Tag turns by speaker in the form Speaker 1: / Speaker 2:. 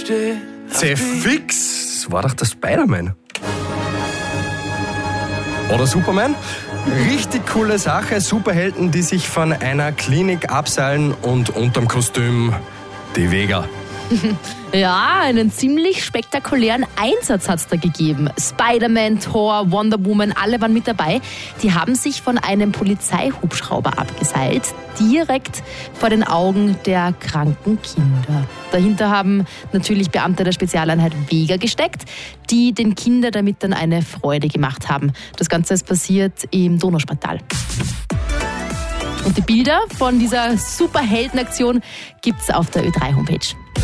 Speaker 1: Fix, das war doch der Spider-Man. Oder Superman? Richtig coole Sache. Superhelden, die sich von einer Klinik abseilen und unterm Kostüm die Vega.
Speaker 2: Ja, einen ziemlich spektakulären Einsatz hat es da gegeben. Spider-Man, Thor, Wonder Woman, alle waren mit dabei. Die haben sich von einem Polizeihubschrauber abgeseilt, direkt vor den Augen der kranken Kinder. Dahinter haben natürlich Beamte der Spezialeinheit Vega gesteckt, die den Kindern damit dann eine Freude gemacht haben. Das Ganze ist passiert im Donauspital. Und die Bilder von dieser Superheldenaktion gibt's auf der Ö3-Homepage.